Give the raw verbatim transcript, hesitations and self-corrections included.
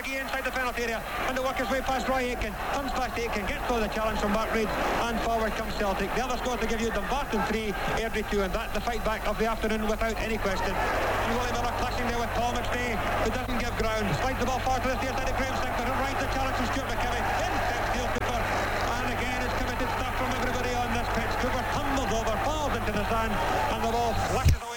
McGee inside the penalty area, and to work his way past Roy Aitken. Comes past Aitken, gets all the challenge from Mark Reid, and forward comes Celtic. The other score to give you: Dumbarton three, Airdrie two, and that's the fight back of the afternoon without any question. And Willie Miller clashing there with Paul McStay, who doesn't give ground. Slides the ball forward to the stairs, Eddie Graham Sinclair, who rides the challenge from Stuart McKimmie. In steps Neil Cooper, and again it's committed stuff from everybody on this pitch. Cooper tumbles over, falls into the sand, and the ball flashes away.